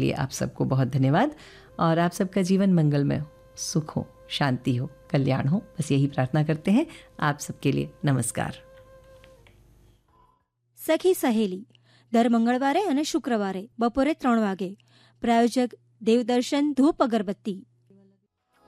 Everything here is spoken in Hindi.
लिए आप सबको बहुत धन्यवाद और आप सबका जीवन मंगलमय हो, सुख हो, शांति हो, कल्याण हो, बस यही प्रार्थना करते हैं आप सबके लिए। नमस्कार। સખી સહેલી દર મંગળવારે અને શુક્રવારે બપોરે 3 વાગે. પ્રાયોજક દેવદર્શન ધૂપ અગરબત્તી.